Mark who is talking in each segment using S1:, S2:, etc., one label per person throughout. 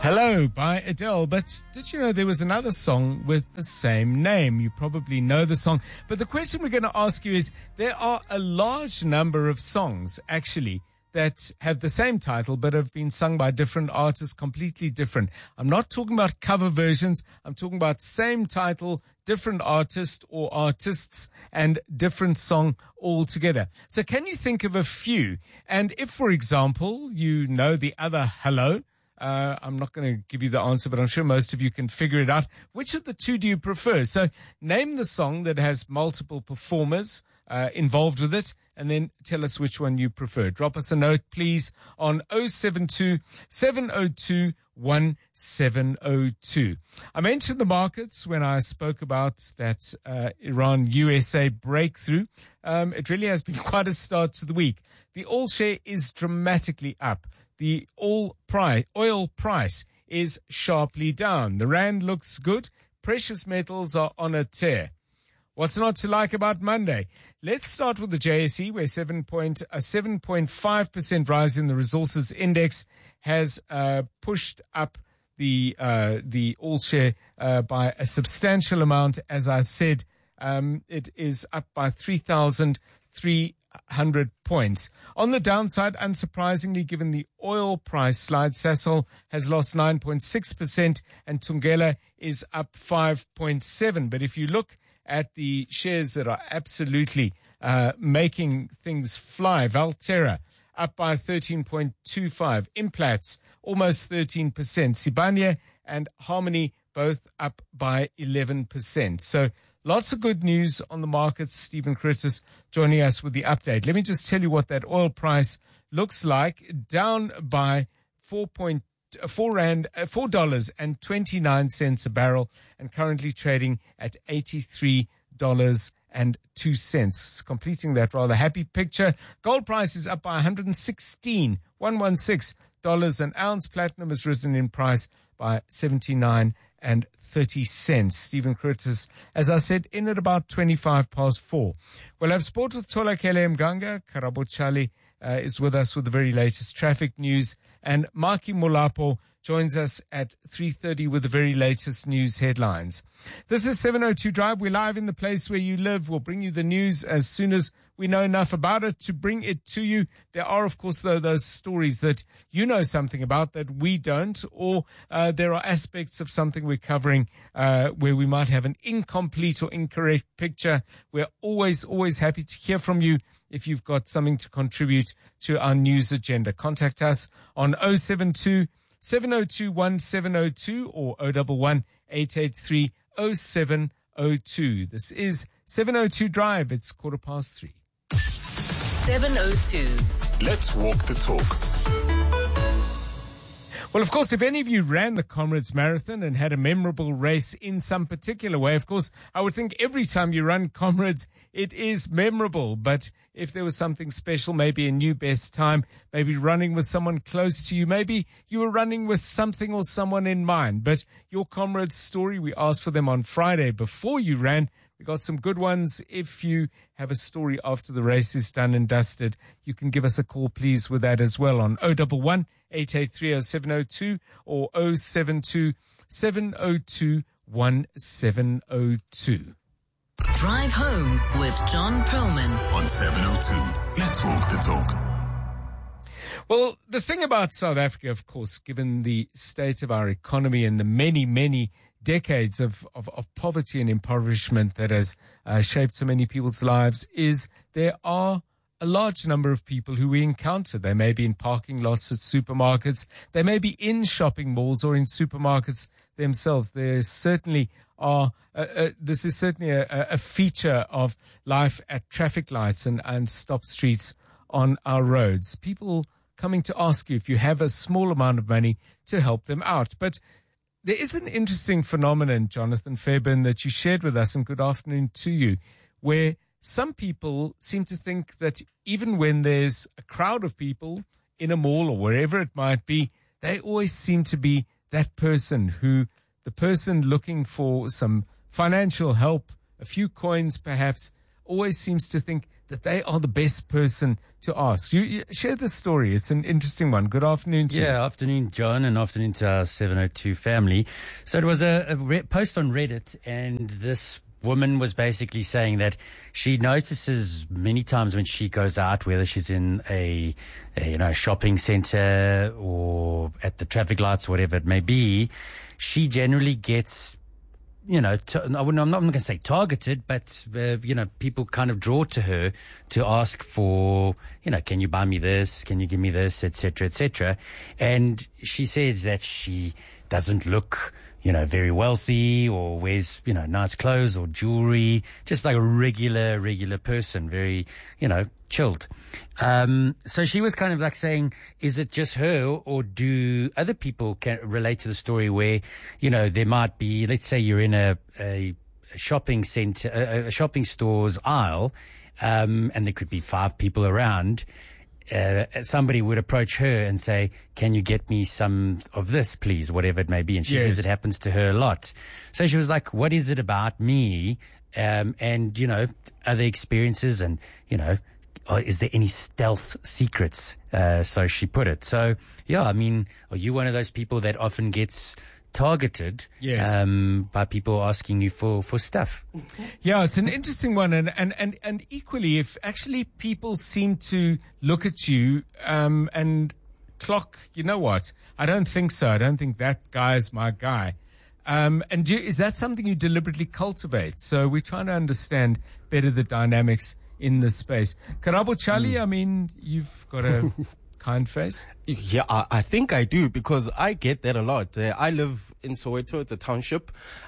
S1: Hello by Adele. But did you know there was another song with the same name? You probably know the song. But the question we're going to ask you is, there are a large number of songs, actually, that have the same title but have been sung by different artists, completely different. I'm not talking about cover versions. I'm talking about same title, different artist or artists, and different song altogether. So can you think of a few? And if, for example, you know the other Hello, I'm not going to give you the answer, but I'm sure most of you can figure it out. Which of the two do you prefer? So name the song that has multiple performers involved with it, and then tell us which one you prefer. Drop us a note, please, on 072 702 1702. I mentioned the markets when I spoke about that Iran-USA breakthrough. It really has been quite a start to the week. The oil share is dramatically up. The oil price is sharply down. The rand looks good. Precious metals are on a tear. What's not to like about Monday? Let's start with the JSE, where 7.5% rise in the resources index has pushed up the oil share by a substantial amount. As I said, it is up by 3,300 points. On the downside, unsurprisingly, given the oil price slide, Sasol has lost 9.6% and Thungela is up 5.7%. But if you look at the shares that are absolutely making things fly, Valterra up by 13.25%, Implats almost 13%, Sibanye and Harmony both up by 11%. So lots of good news on the markets. Stephen Curtis joining us with the update. Let me just tell you what that oil price looks like. Down by $4.29 a barrel, and currently trading at $83.02. Completing that rather happy picture. Gold price is up by $116 an ounce. Platinum has risen in price by 79.30 cents. Stephen Curtis, as I said, in at about 4:25. We'll have sport with Tolakele Mganga. Karabo Chali is with us with the very latest traffic news. And Maki Molapo joins us at 3:30 with the very latest news headlines. This is 702 Drive. We're live in the place where you live. We'll bring you the news as soon as we know enough about it to bring it to you. There are, of course, though, those stories that you know something about that we don't, or there are aspects of something we're covering where we might have an incomplete or incorrect picture. We're always happy to hear from you. If you've got something to contribute to our news agenda, contact us on 072 702 1702 or 011 883 0702. This is 702 Drive. It's 3:15.
S2: 702.
S3: Let's walk the talk.
S1: Well, of course, if any of you ran the Comrades Marathon and had a memorable race in some particular way, of course, I would think every time you run Comrades, it is memorable. But if there was something special, maybe a new best time, maybe running with someone close to you, maybe you were running with something or someone in mind. But your Comrades story, we asked for them on Friday before you ran. We got some good ones. If you have a story after the race is done and dusted, you can give us a call, please, with that as well on 011 883 0702 or 072 702 1702.
S2: Drive home with John Perlman
S3: On 702. Let's walk the talk.
S1: Well, the thing about South Africa, of course, given the state of our economy and the many decades of poverty and impoverishment that has shaped so many people's lives, is there are a large number of people who we encounter. They may be in parking lots at supermarkets. They may be in shopping malls or in supermarkets themselves. There certainly are. This is certainly a feature of life at traffic lights and stop streets on our roads. People coming to ask you if you have a small amount of money to help them out. But there is an interesting phenomenon, Jonathan Fairburn, that you shared with us, and good afternoon to you, where some people seem to think that even when there's a crowd of people in a mall or wherever it might be, they always seem to be that person the person looking for some financial help, a few coins perhaps, always seems to think that they are the best person to ask. You share this story. It's an interesting one. Good afternoon to you.
S4: Yeah, afternoon, John, and afternoon to our 702 family. So it was a post on Reddit, and this woman was basically saying that she notices many times when she goes out, whether she's in a shopping center or at the traffic lights, whatever it may be, she generally gets, I'm not going to say targeted, but, people kind of draw to her to ask for, can you buy me this? Can you give me this? Et cetera, et cetera. And she says that she doesn't look, very wealthy or wears, nice clothes or jewelry, just like a regular person, very, chilled. So she was kind of like saying, is it just her, or do other people can relate to the story where, there might be, let's say you're in a shopping center, a shopping store's aisle, and there could be 5 people around. Somebody would approach her and say, can you get me some of this, please, whatever it may be. And she says it happens to her a lot. So she was like, what is it about me? And, other experiences and, is there any stealth secrets? So she put it. So, yeah, I mean, are you one of those people that often gets targeted by people asking you for stuff?
S1: Yeah, it's an interesting one. And equally, if actually people seem to look at you and clock, you know what, I don't think so. I don't think that guy is my guy. Is that something you deliberately cultivate? So we're trying to understand better the dynamics in this space. Karabo Charlie, I mean, you've got a kind face.
S5: Yeah, I think I do, because I get that a lot. I live in Soweto. It's a township.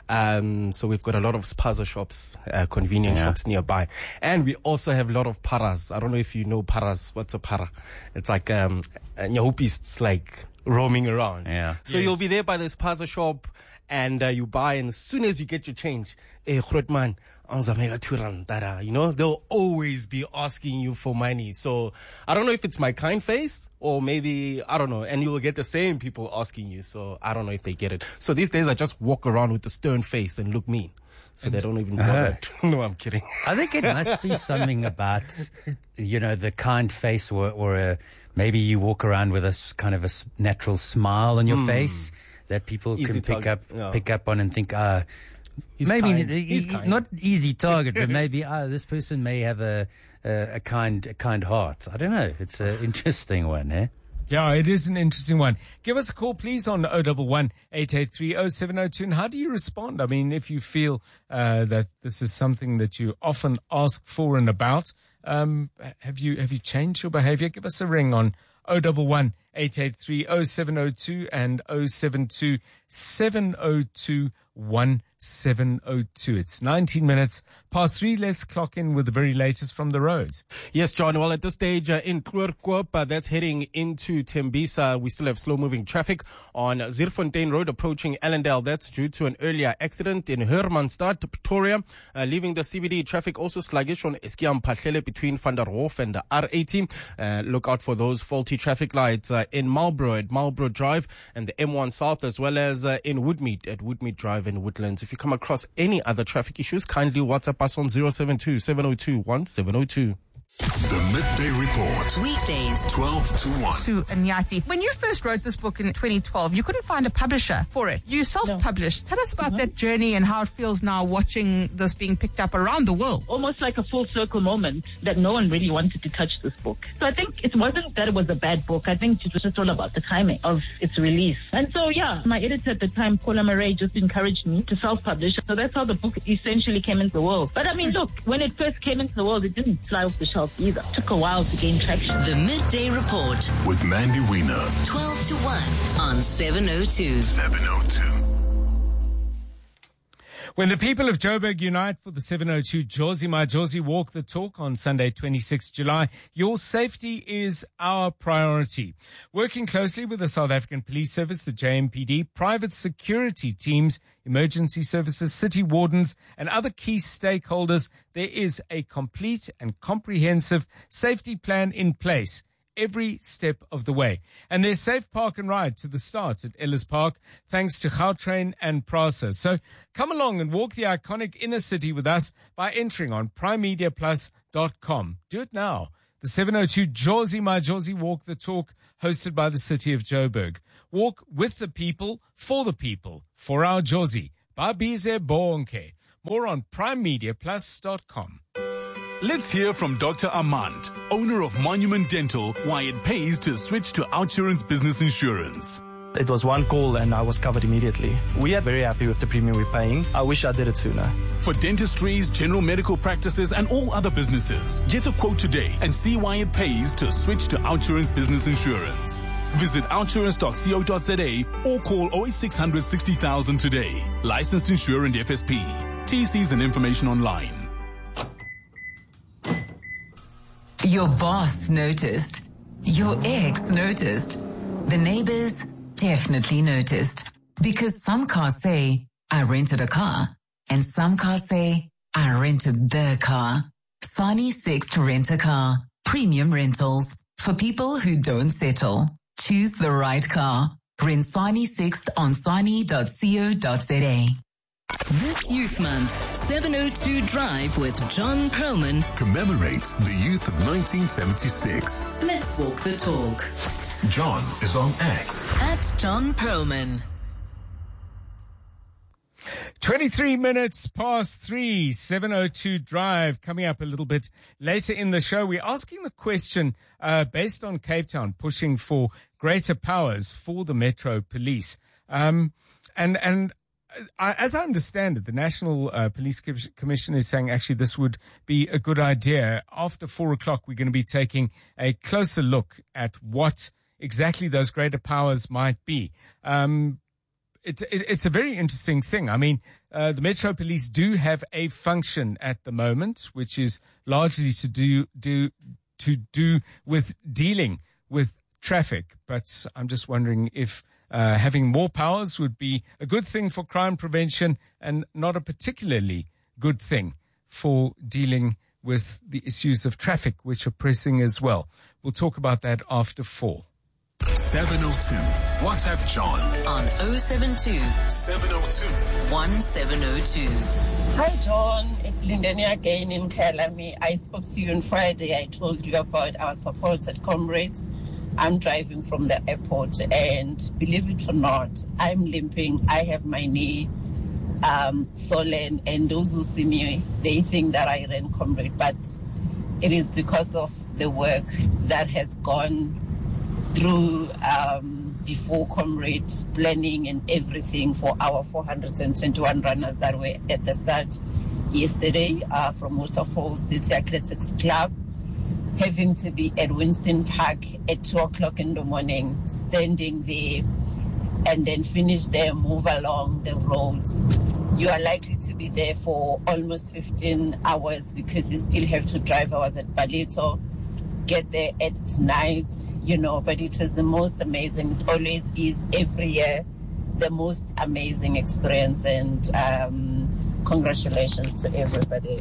S5: So we've got a lot of spaza shops, convenience shops nearby. And we also have a lot of paras. I don't know if you know paras. What's a para? It's like, nyahopists like roaming around.
S4: Yeah.
S5: So you'll be there by the spaza shop and you buy, and as soon as you get your change, grootman, they'll always be asking you for money. So I don't know if it's my kind face or maybe, I don't know. And you will get the same people asking you. So I don't know if they get it. So these days I just walk around with a stern face and look mean. So they don't even bother. No, I'm kidding.
S4: I think it must be something about, the kind face or maybe you walk around with a kind of a natural smile on your face that people
S5: Easy
S4: can
S5: target.
S4: pick up on and think,
S5: He's
S4: maybe
S5: kind. He's kind.
S4: not easy target, but maybe this person may have a kind heart. I don't know. It's an interesting one, eh?
S1: Yeah, it is an interesting one. Give us a call, please, on 011 883 0702. And how do you respond? I mean, if you feel that this is something that you often ask for and about, have you changed your behavior? Give us a ring on 011 883 0702 and 072 702 1702. It's 19 minutes past 3. Let's clock in with the very latest from the roads.
S5: Yes, John. Well, at this stage in Krugerkop, that's heading into Tembisa, we still have slow-moving traffic on Zierfontein Road approaching Allendale. That's due to an earlier accident in Hermanstad, Pretoria. Leaving the CBD, traffic also sluggish on Eskiam Pahlele between Van der Hof and the R80. Look out for those faulty traffic lights in Marlborough at Marlborough Drive and the M1 South, as well as in Woodmead at Woodmead Drive and Woodlands. If you come across any other traffic issues, kindly WhatsApp us on 072 702 1702.
S3: The Midday Report.
S2: Weekdays.
S3: 12 to 1.
S6: Sue Nyati. When you first wrote this book in 2012, you couldn't find a publisher for it. You self-published. Tell us about that journey and how it feels now watching this being picked up around the world.
S7: Almost like a full circle moment that no one really wanted to touch this book. So I think it wasn't that it was a bad book. I think it was just all about the timing of its release. And so, my editor at the time, Paula Murray, just encouraged me to self-publish. So that's how the book essentially came into the world. But I mean, look, when it first came into the world, it didn't fly off the shelf either. It took a while to gain traction.
S2: The Midday Report.
S3: With Mandy Wiener.
S2: 12 to 1 on 702.
S3: 702.
S1: When the people of Joburg unite for the 702 Jozi My Jozi Walk the Talk on Sunday, 26 July, your safety is our priority. Working closely with the South African Police Service, the JMPD, private security teams, emergency services, city wardens, and other key stakeholders, there is a complete and comprehensive safety plan in place. every step of the way. And there's safe park and ride to the start at Ellis Park, thanks to Gautrain and PRASA. So come along and walk the iconic inner city with us by entering on primemediaplus.com. Do it now. The 702 Jozi My Jozi Walk the Talk, hosted by the City of Joburg. Walk with the people, for our Jozi. Babize Bonke. More on primemediaplus.com.
S3: Let's hear from Dr. Armand, owner of Monument Dental, why it pays to switch to OUTsurance Business Insurance.
S8: It was one call and I was covered immediately. We are very happy with the premium we're paying. I wish I did it sooner.
S3: For dentistries, general medical practices, and all other businesses, get a quote today and see why it pays to switch to OUTsurance Business Insurance. Visit outsurance.co.za or call 08600 60,000 today. Licensed insurer and FSP. TCs and information online.
S2: Your boss noticed. Your ex noticed. The neighbors definitely noticed. Because some cars say, I rented a car. And some cars say, I rented the car. Sani Sixt Rent a Car. Premium rentals. For people who don't settle. Choose the right car. Rent Sani Sixt on sani.co.za.
S9: This Youth Month, 702 Drive with John Perlman
S3: Commemorates the youth of 1976.
S9: Let's walk the talk.
S3: John is on X.
S9: At John Perlman.
S1: 23 minutes past 3, 702 Drive. Coming up a little bit later in the show, we're asking the question based on Cape Town pushing for greater powers for the Metro Police. As I understand it, the National Police Commission is saying actually this would be a good idea. After 4 o'clock, we're going to be taking a closer look at what exactly those greater powers might be. It's a very interesting thing. I mean, the Metro Police do have a function at the moment, which is largely to do with dealing with traffic. But I'm just wondering if having more powers would be a good thing for crime prevention and not a particularly good thing for dealing with the issues of traffic, which are pressing as well. We'll talk about that after 4.
S3: 702. WhatsApp John
S2: On 072
S3: 702.
S2: 1702.
S10: Hi, John. It's Lindeni again in Kalami. I spoke to you on Friday. I told you about our supported comrades. I'm driving from the airport, and believe it or not, I'm limping. I have my knee swollen, and those who see me, they think that I ran comrade, but it is because of the work that has gone through before comrade planning and everything for our 421 runners that were at the start yesterday from Waterfall City Athletics Club, having to be at Winston Park at 2 o'clock in the morning, standing there, and then finish there, move along the roads. You are likely to be there for almost 15 hours because you still have to drive. I was at Balito, get there at night, but it was the most amazing. It always is every year the most amazing experience, and congratulations to everybody.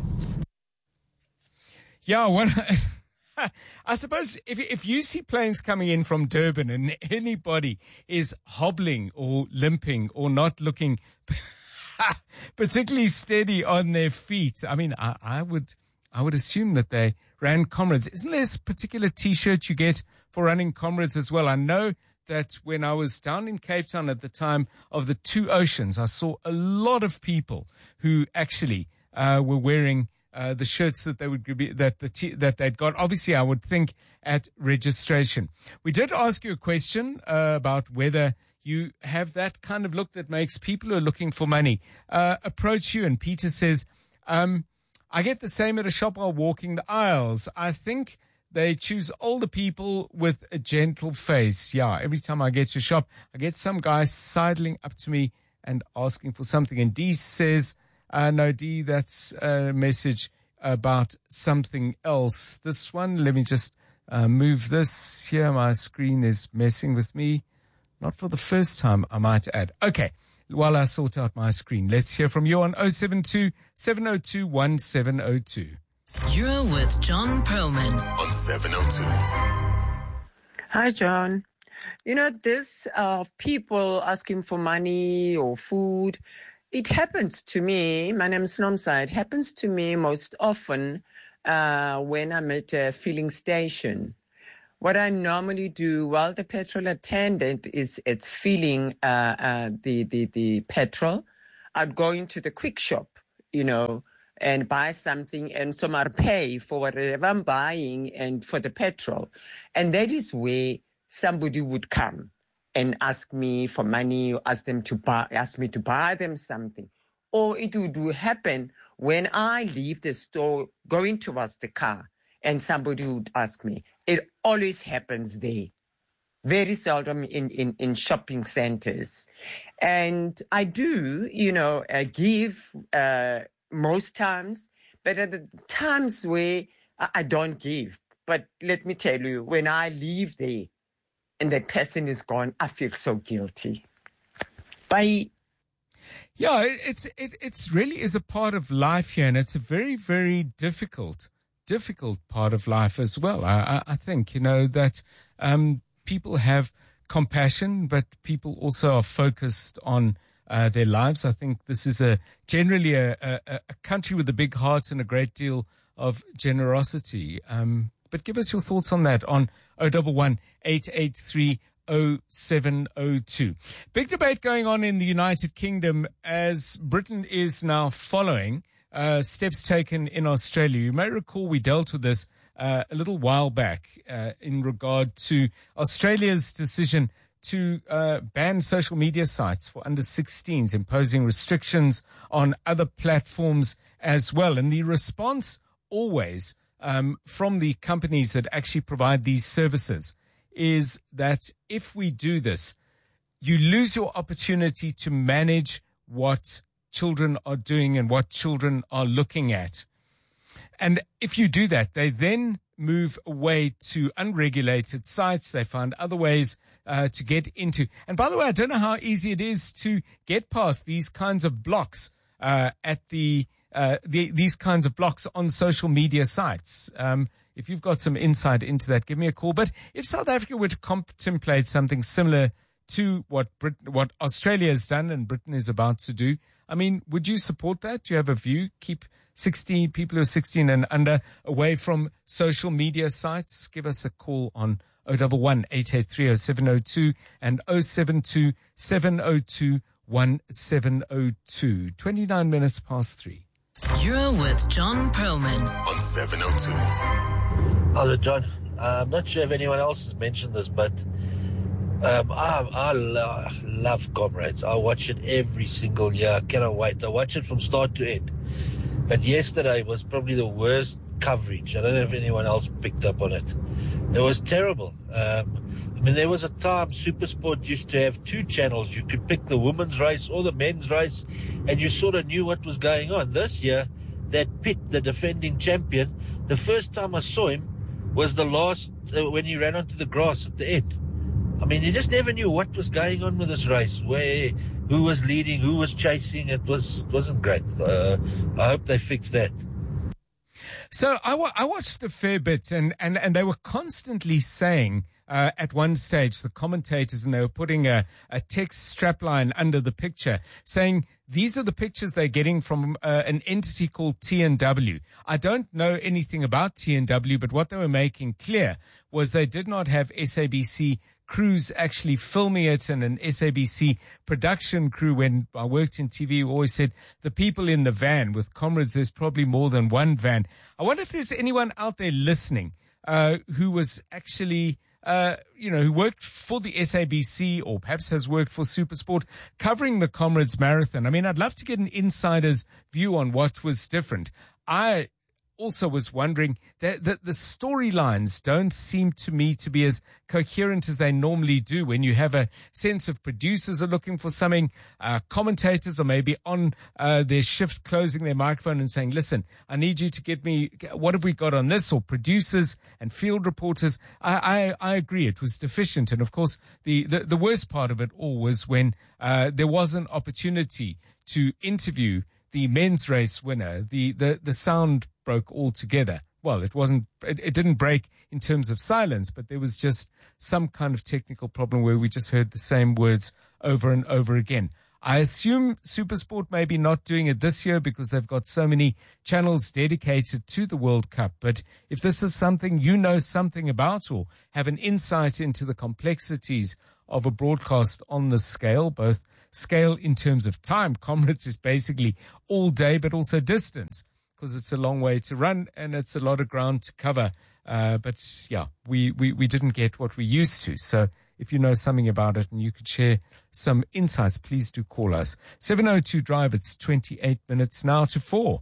S1: Yeah, I suppose if you see planes coming in from Durban and anybody is hobbling or limping or not looking particularly steady on their feet, I mean, I would assume that they ran comrades. Isn't there this particular T-shirt you get for running comrades as well? I know that when I was down in Cape Town at the time of the Two Oceans, I saw a lot of people who actually were wearing the shirts that they would be, that they'd got. Obviously, I would think at registration. We did ask you a question about whether you have that kind of look that makes people who are looking for money approach you. And Peter says, I get the same at a shop while walking the aisles. I think they choose older people with a gentle face. Yeah, every time I get to a shop, I get some guy sidling up to me and asking for something. And Dee says, no, Dee, that's a message about something else. This one, let me just move this here. My screen is messing with me. Not for the first time, I might add. Okay, while I sort out my screen, let's hear from you on 072 702 1702.
S2: You're with John Perlman
S3: On 702.
S11: Hi, John. You know, this people asking for money or food, it happens to me. My name is Nomsa. It happens to me most often when I'm at a filling station. What I normally do while the petrol attendant is filling the petrol, I'd go into the quick shop, and buy something, and so I'll pay for whatever I'm buying and for the petrol. And that is where somebody would come and ask me for money, or ask me to buy them something. Or it would happen when I leave the store going towards the car and somebody would ask me. It always happens there. Very seldom in shopping centers. And I do, give most times, but at the times where I don't give. But let me tell you, when I leave there and that person is gone, I feel so guilty. Bye.
S1: Yeah, it's really is a part of life here, and it's a very, very difficult part of life as well. I think, that people have compassion, but people also are focused on their lives. I think this is generally a country with a big heart and a great deal of generosity. But give us your thoughts on that on 011 883 0702. Big debate going on in the United Kingdom as Britain is now following steps taken in Australia. You may recall we dealt with this a little while back in regard to Australia's decision to ban social media sites for under 16s, imposing restrictions on other platforms as well. And the response always from the companies that actually provide these services is that if we do this, you lose your opportunity to manage what children are doing and what children are looking at. And if you do that, they then move away to unregulated sites. They find other ways to get into. And by the way, I don't know how easy it is to get past these kinds of blocks these kinds of blocks on social media sites. If you've got some insight into that, give me a call. But if South Africa were to contemplate something similar to what Australia has done and Britain is about to do, I mean, would you support that? Do you have a view? Keep 16 people who are 16 and under away from social media sites? Give us a call on 011 883 0702 and 072 702 1702. 29 minutes past 3.
S9: You're with John Perlman
S12: on 702.
S13: Hello, John. I'm not sure if anyone else has mentioned this, but I love Comrades. I watch it every single year. I cannot wait. I watch it from start to end. But yesterday was probably the worst coverage. I don't know if anyone else picked up on it. It was terrible. There was a time SuperSport used to have two channels. You could pick the women's race or the men's race, and you sort of knew what was going on. This year, that Pitt, the defending champion, the first time I saw him was the last, when he ran onto the grass at the end. You just never knew what was going on with this race, who was leading, who was chasing. It wasn't great. I hope they fix that.
S1: So I watched a fair bit, and they were constantly saying, at one stage, the commentators, and they were putting a text strapline under the picture saying, these are the pictures they're getting from an entity called TNW. I don't know anything about TNW, but what they were making clear was they did not have SABC crews actually filming it and an SABC production crew. When I worked in TV, we always said the people in the van. With Comrades, there's probably more than one van. I wonder if there's anyone out there listening who was actually who worked for the SABC or perhaps has worked for SuperSport covering the Comrades Marathon. I'd love to get an insider's view on what was different. I also was wondering that the storylines don't seem to me to be as coherent as they normally do when you have a sense of producers are looking for something, commentators are maybe on their shift closing their microphone and saying, listen, I need you to get me, what have we got on this? Or producers and field reporters. I agree, it was deficient. And of course, the worst part of it all was when there was an opportunity to interview the men's race winner. The sound broke altogether. well, it didn't break in terms of silence, but there was just some kind of technical problem where we just heard the same words over and over again. I assume SuperSport may be not doing it this year because they've got so many channels dedicated to the World Cup. But if this is something you know something about or have an insight into the complexities of a broadcast on this scale, both scale in terms of time, Comrades is basically all day, but also distance, because it's a long way to run and it's a lot of ground to cover. But yeah, we didn't get what we used to. So if you know something about it and you could share some insights, please do call us. 702 Drive, it's 28 minutes now to 4.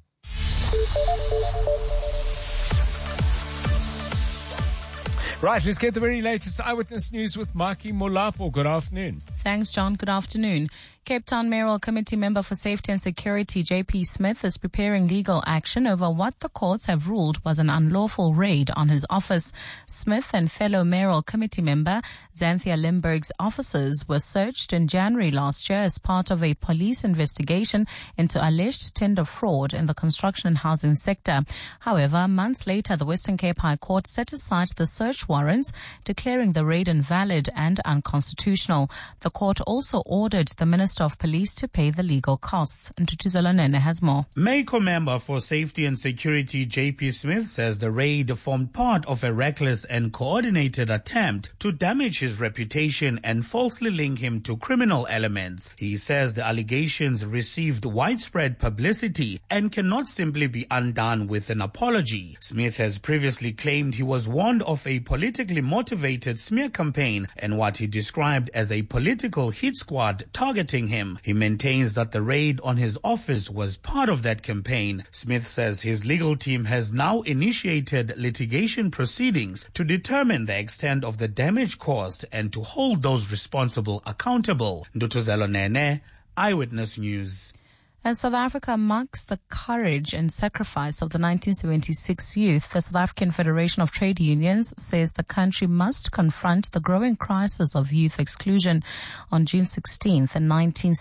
S1: Right, let's get the very latest Eyewitness News with Maki Molapo. Good afternoon.
S12: Thanks, John. Good afternoon. Cape Town Mayoral Committee member for Safety and Security JP Smith is preparing legal action over what the courts have ruled was an unlawful raid on his office. Smith and fellow Mayoral Committee member Xanthia Limburg's offices were searched in January last year as part of a police investigation into alleged tender fraud in the construction and housing sector. However, months later, the Western Cape High Court set aside the search warrants, declaring the raid invalid and unconstitutional. The court also ordered the Minister of Police to pay the legal costs. Ntutuzelo Nene has more.
S14: MACO member for Safety and Security JP Smith says the raid formed part of a reckless and coordinated attempt to damage his reputation and falsely link him to criminal elements. He says the allegations received widespread publicity and cannot simply be undone with an apology. Smith has previously claimed he was warned of a politically motivated smear campaign and what he described as a political hit squad targeting him. He maintains that the raid on his office was part of that campaign. Smith says his legal team has now initiated litigation proceedings to determine the extent of the damage caused and to hold those responsible accountable. Ndutuzelo Nene, Eyewitness News.
S12: As South Africa marks the courage and sacrifice of the 1976 youth, the South African Federation of Trade Unions says the country must confront the growing crisis of youth exclusion. On June 16th in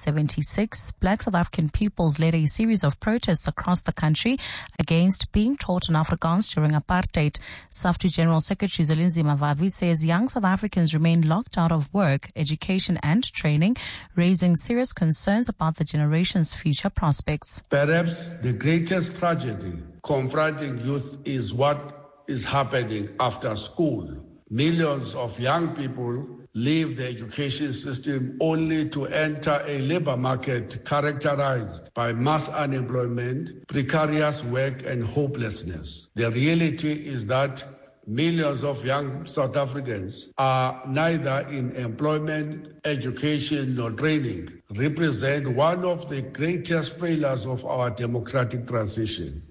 S12: 1976, black South African pupils led a series of protests across the country against being taught in Afrikaans during apartheid. SAFTU General Secretary Zwelinzima Mavavi says young South Africans remain locked out of work, education and training, raising serious concerns about the generation's future prospects.
S15: Perhaps the greatest tragedy confronting youth is what is happening after school. Millions of young people leave the education system only to enter a labor market characterized by mass unemployment, precarious work and hopelessness. The reality is that millions of young South Africans are neither in employment, education, nor training, represent one of the greatest failures of our democratic transition.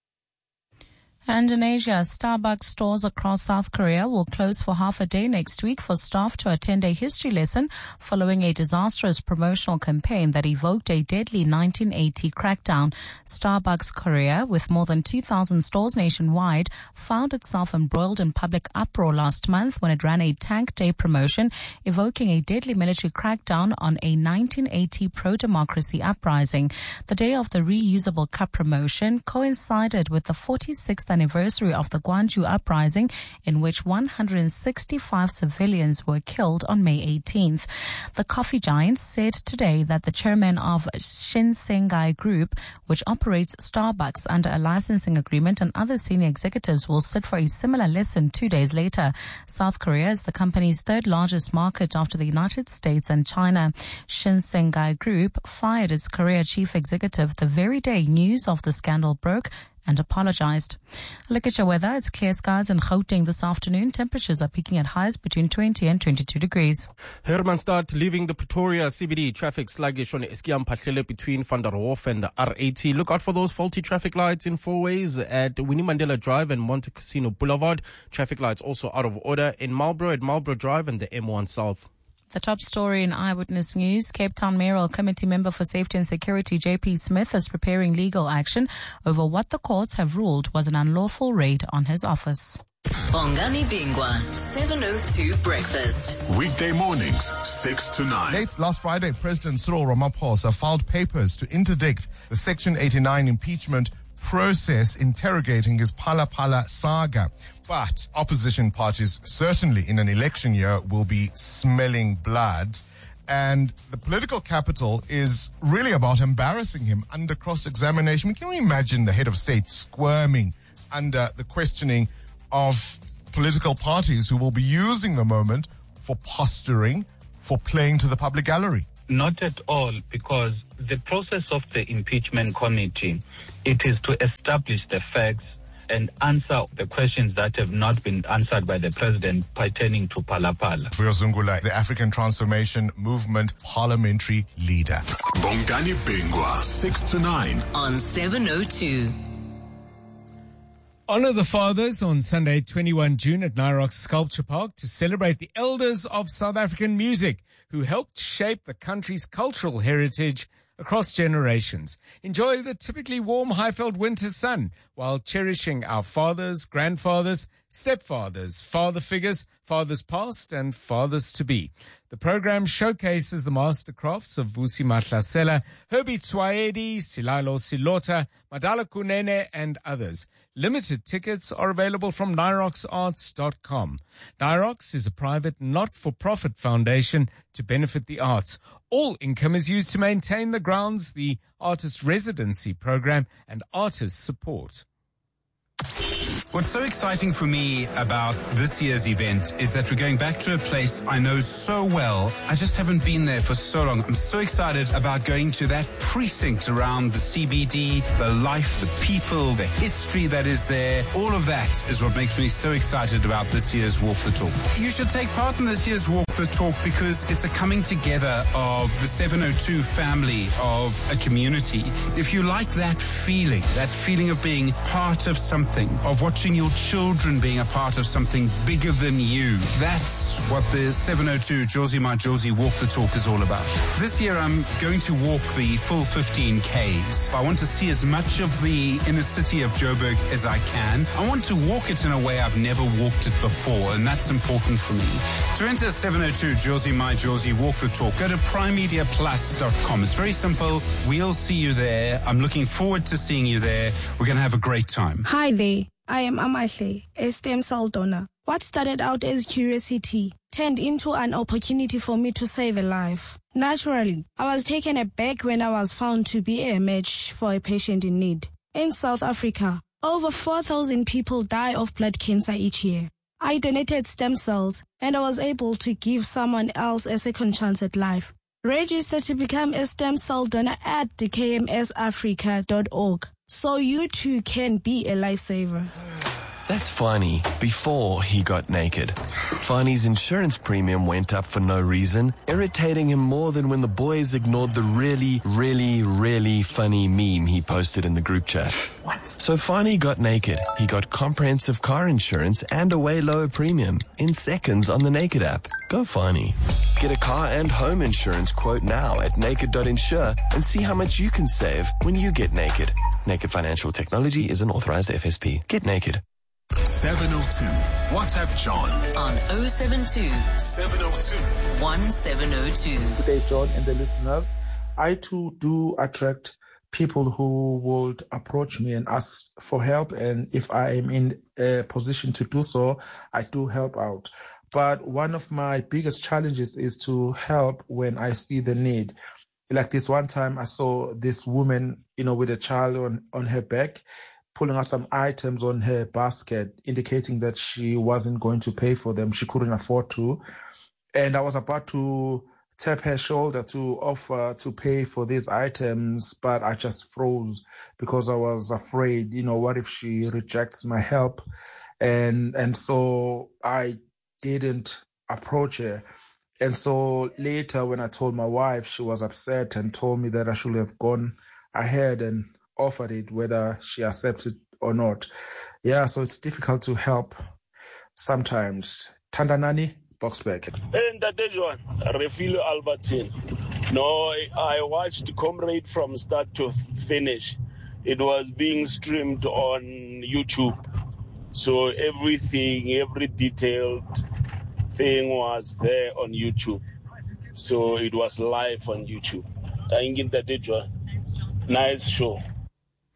S12: And in Asia, Starbucks stores across South Korea will close for half a day next week for staff to attend a history lesson following a disastrous promotional campaign that evoked a deadly 1980 crackdown. Starbucks Korea, with more than 2,000 stores nationwide, found itself embroiled in public uproar last month when it ran a Tank Day promotion evoking a deadly military crackdown on a 1980 pro-democracy uprising. The day of the reusable cup promotion coincided with the 46th anniversary of the Gwangju uprising, in which 165 civilians were killed on May 18th. The coffee giant said today that the chairman of Shinsengai Group, which operates Starbucks under a licensing agreement, and other senior executives will sit for a similar lesson 2 days later. South Korea is the company's third largest market after the United States and China. Shinsengai Group fired its Korea chief executive the very day news of the scandal broke and apologized. Look at your weather. It's clear skies in Gauteng this afternoon. Temperatures are peaking at highs between 20 and 22 degrees.
S5: Hermanstad leaving the Pretoria CBD. Traffic sluggish on Eskiam Patlele between Van der Hof and the R80. Look out for those faulty traffic lights in four ways at Winnie Mandela Drive and Monte Cassino Boulevard. Traffic lights also out of order in Marlborough at Marlborough Drive and the M1 South.
S12: The top story in Eyewitness News, Cape Town Mayoral Committee member for Safety and Security JP Smith is preparing legal action over what the courts have ruled was an unlawful raid on his office.
S9: Bongani Bingwa, 702 Breakfast.
S16: Weekday mornings, 6 to 9.
S17: Late last Friday, President Cyril Ramaphosa filed papers to interdict the Section 89 impeachment process interrogating his Phala Phala saga. But opposition parties certainly in an election year will be smelling blood. And the political capital is really about embarrassing him under cross-examination. Can we imagine the head of state squirming under the questioning of political parties who will be using the moment for posturing, for playing to the public gallery?
S18: Not at all, because the process of the impeachment committee, it is to establish the facts and answer the questions that have not been answered by the president pertaining to Phala Phala.
S17: Vuyo Zungula, the African Transformation Movement parliamentary leader.
S16: Bongani Bingwa, 6 to 9
S9: on 702.
S1: Honor the Fathers on Sunday, 21 June at Nyrox Sculpture Park to celebrate the elders of South African music who helped shape the country's cultural heritage across generations. Enjoy the typically warm Highveld winter sun while cherishing our fathers, grandfathers, stepfathers, father figures, fathers past and fathers to be. The program showcases the mastercrafts of Vusi Mahlasela, Herbie Tswaedi, Silalo Silota, Madala Kunene and others. Limited tickets are available from nyroxarts.com. Nyrox is a private not-for-profit foundation to benefit the arts. All income is used to maintain the grounds, the artist residency program and artist support.
S19: What's so exciting for me about this year's event is that we're going back to a place I know so well. I just haven't been there for so long. I'm so excited about going to that precinct around the CBD, the life, the people, the history that is there. All of that is what makes me so excited about this year's Walk the Talk. You should take part in this year's Walk the Talk because it's a coming together of the 702 family of a community. If you like that feeling of being part of something, of watching your children being a part of something bigger than you. That's what the 702 Josie My Josie Walk the Talk is all about. This year I'm going to walk the full 15 Ks. I want to see as much of the inner city of Joburg as I can. I want to walk it in a way I've never walked it before, and that's important for me. To enter 702 Josie My Josie Walk the Talk, go to primemediaplus.com. It's very simple. We'll see you there. I'm looking forward to seeing you there. We're going to have a great time.
S20: Hi there. I am Amahle, a stem cell donor. What started out as curiosity turned into an opportunity for me to save a life. Naturally, I was taken aback when I was found to be a match for a patient in need. In South Africa, over 4,000 people die of blood cancer each year. I donated stem cells and I was able to give someone else a second chance at life. Register to become a stem cell donor at kmsafrica.org. So you too can be a lifesaver.
S21: That's Fani before he got naked. Fani's insurance premium went up for no reason, irritating him more than when the boys ignored the really funny meme he posted in the group chat. What? So Fani got naked. He got comprehensive car insurance and a way lower premium in seconds on the Naked app. Go Fani. Get a car and home insurance quote now at naked.insure and see how much you can save when you get naked. Naked Financial Technology is an authorized FSP. Get naked.
S16: 702. WhatsApp John
S9: on 072
S16: 702
S9: 1702.
S22: Good day, John and the listeners. I too do attract people who would approach me and ask for help, and if I am in a position to do so, I do help out. But one of my biggest challenges is to help when I see the need. Like this one time I saw this woman, with a child on her back, pulling out some items on her basket, indicating that she wasn't going to pay for them. She couldn't afford to. And I was about to tap her shoulder to offer to pay for these items, but I just froze because I was afraid, what if she rejects my help? And so I didn't approach her. And so later when I told my wife, she was upset and told me that I should have gone ahead and offered it, whether she accepted or not. Yeah, so it's difficult to help sometimes. Tandanani, Boxback.
S23: And that one, Refilo Albertine. No, I watched Comrade from start to finish. It was being streamed on YouTube. So everything, every detailed thing was there on YouTube. So it was live on YouTube. Nice show.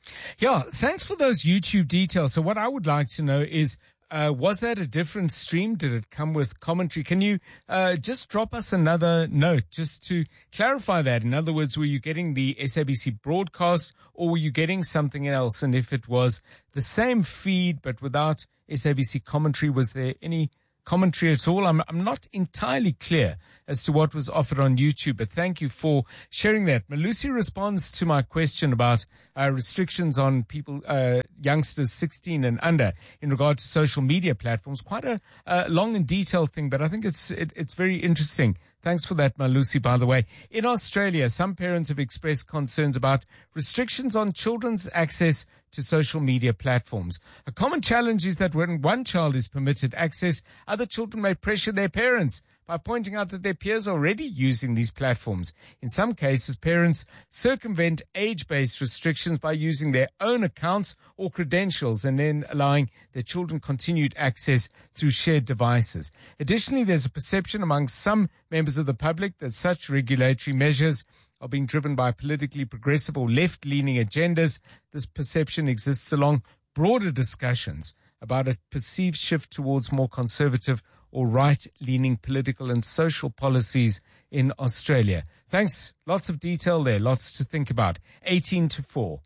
S1: Yeah, thanks for those YouTube details. So what I would like to know is, was that a different stream? Did it come with commentary? Can you just drop us another note just to clarify that? In other words, were you getting the SABC broadcast or were you getting something else? And if it was the same feed but without SABC commentary, was there any commentary at all? I'm not entirely clear as to what was offered on YouTube, but thank you for sharing that. Malusi responds to my question about restrictions on people, youngsters 16 and under in regard to social media platforms. Quite a long and detailed thing, but I think it's very interesting. Thanks for that, Malusi, by the way. In Australia, some parents have expressed concerns about restrictions on children's access to social media platforms. A common challenge is that when one child is permitted access, other children may pressure their parents by pointing out that their peers are already using these platforms. In some cases, parents circumvent age-based restrictions by using their own accounts or credentials and then allowing their children continued access through shared devices. Additionally, there's a perception among some members of the public that such regulatory measures are being driven by politically progressive or left-leaning agendas. This perception exists along broader discussions about a perceived shift towards more conservative or right-leaning political and social policies in Australia. Thanks. Lots of detail there. Lots to think about. 18 to 4.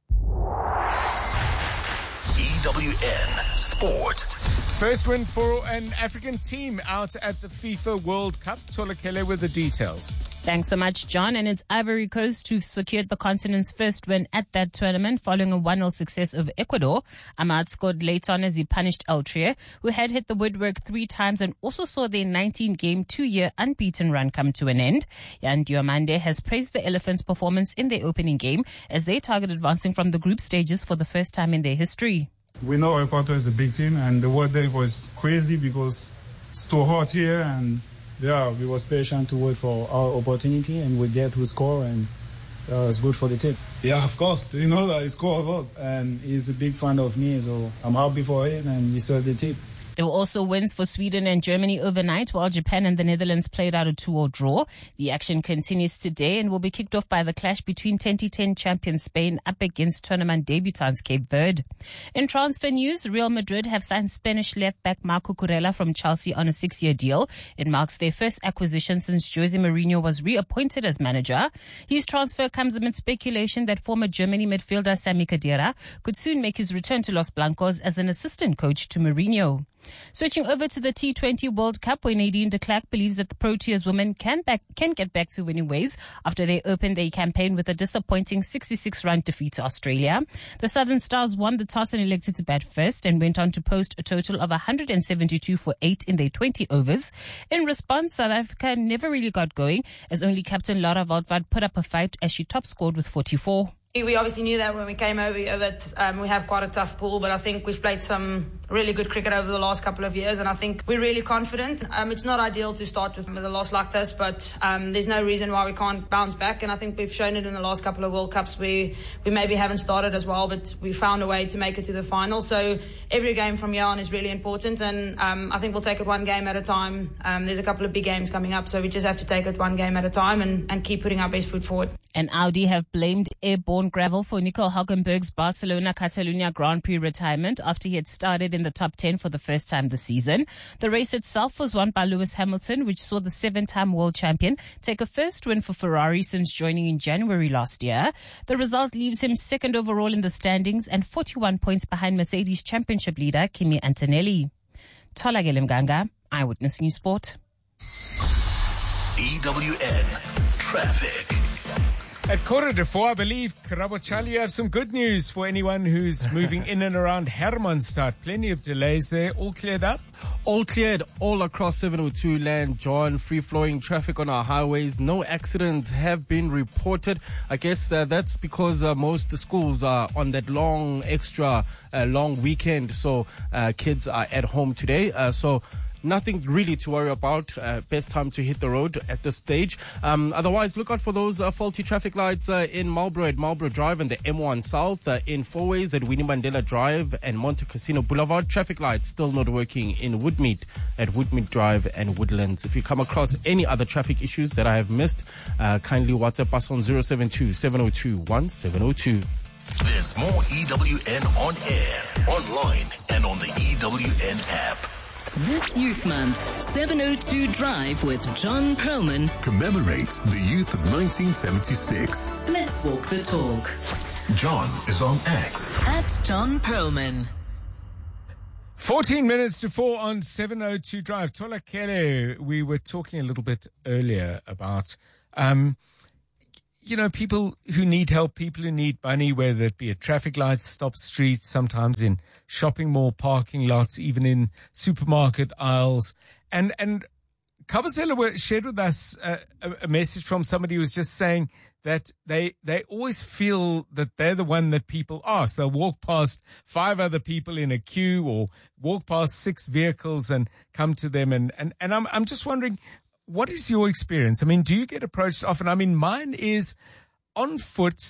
S16: EWN Sport.
S1: First win for an African team out at the FIFA World Cup. Tola Kele with the details.
S4: Thanks so much, John. And it's Ivory Coast who secured the continent's first win at that tournament following a 1-0 success over Ecuador. Ahmad scored late on as he punished Altria, who had hit the woodwork 3 times and also saw their 19-game, 2-year unbeaten run come to an end. Jan Diomande has praised the Elephants' performance in their opening game as they target advancing from the group stages for the first time in their history.
S6: We know Ecuador is a big team, and the weather was crazy because it's too hot here, and we was patient to wait for our opportunity, and we get to score, and it's good for the team. Yeah, of course. You know that he scored a lot, and he's a big fan of me, so I'm happy for him, and he served the team.
S4: There were also wins for Sweden and Germany overnight, while Japan and the Netherlands played out a 2-2 draw. The action continues today and will be kicked off by the clash between 2010 champion Spain up against tournament debutants Cape Verde. In transfer news, Real Madrid have signed Spanish left-back Marco Kurela from Chelsea on a 6-year deal. It marks their first acquisition since Jose Mourinho was reappointed as manager. His transfer comes amid speculation that former Germany midfielder Sami Khedira could soon make his return to Los Blancos as an assistant coach to Mourinho. Switching over to the T20 World Cup, where Nadine de Klerk believes that the Proteas women can get back to winning ways after they opened their campaign with a disappointing 66-run defeat to Australia. The Southern Stars won the toss and elected to bat first and went on to post a total of 172 for 8 in their 20 overs. In response, South Africa never really got going as only captain Lara Woutwat put up a fight as she top scored with 44.
S7: We obviously knew that when we came over here that we have quite a tough pool, but I think we've played some really good cricket over the last couple of years, and I think we're really confident. It's not ideal to start with a loss like this, but there's no reason why we can't bounce back, and I think we've shown it in the last couple of World Cups. We maybe haven't started as well, but we found a way to make it to the final. So every game from here on is really important, and I think we'll take it one game at a time. There's a couple of big games coming up, so we just have to take it one game at a time and keep putting our best foot forward.
S4: And Audi have blamed airborne gravel for Nico Hülkenberg's Barcelona-Catalunya Grand Prix retirement after he had started in the top 10 for the first time this season. The race itself was won by Lewis Hamilton, which saw the 7-time world champion take a first win for Ferrari since joining in January last year. The result leaves him second overall in the standings and 41 points behind Mercedes championship leader Kimi Antonelli. Tola Mganga, Eyewitness News Sport.
S16: EWN Traffic.
S1: At 4:45, I believe, Karabochali, you have some good news for anyone who's moving in and around Hermanstad. Plenty of delays there. All cleared up?
S5: All cleared all across 702 land, John. Free-flowing traffic on our highways. No accidents have been reported. I guess that's because most schools are on that long weekend. So kids are at home today. So nothing really to worry about. Best time to hit the road at this stage. Otherwise, look out for those faulty traffic lights in Marlborough at Marlborough Drive and the M1 South, in Fourways at Winnie Mandela Drive and Monte Casino Boulevard. Traffic lights still not working in Woodmead at Woodmead Drive and Woodlands. If you come across any other traffic issues that I have missed, kindly WhatsApp us on 072 702 1702.
S16: There's more EWN on air, online, and on the EWN app.
S9: This Youth Month, 702 Drive with John Perlman
S16: Commemorates the youth of 1976.
S9: Let's walk the talk.
S16: John is on X.
S9: At John Perlman.
S1: 14 minutes to 4 on 702 Drive. Tola Kele, we were talking a little bit earlier about, people who need help, people who need money, whether it be at traffic lights, stop streets, sometimes in shopping mall parking lots, even in supermarket aisles. And Kabazela shared with us a message from somebody who was just saying that they always feel that they're the one that people ask. They'll walk past 5 other people in a queue or walk past 6 vehicles and come to them. And I'm just wondering, what is your experience? I mean, do you get approached often? I mean, mine is on foot